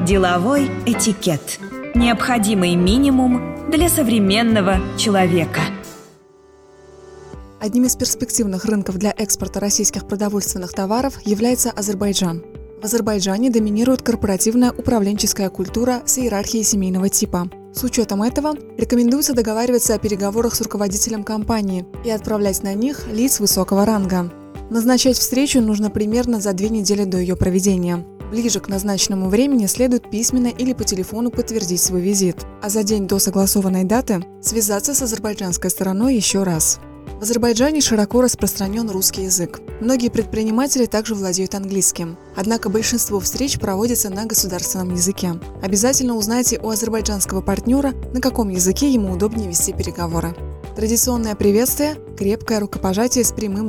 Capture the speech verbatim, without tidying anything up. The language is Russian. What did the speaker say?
Деловой этикет. Необходимый минимум для современного человека. Одним из перспективных рынков для экспорта российских продовольственных товаров является Азербайджан. В Азербайджане доминирует корпоративная управленческая культура с иерархией семейного типа. С учетом этого рекомендуется договариваться о переговорах с руководителем компании и отправлять на них лиц высокого ранга. Назначать встречу нужно примерно за две недели до ее проведения. Ближе к назначенному времени следует письменно или по телефону подтвердить свой визит, а за день до согласованной даты связаться с азербайджанской стороной еще раз. В Азербайджане широко распространен русский язык. Многие предприниматели также владеют английским. Однако большинство встреч проводится на государственном языке. Обязательно узнайте у азербайджанского партнера, на каком языке ему удобнее вести переговоры. Традиционное приветствие – крепкое рукопожатие с прямым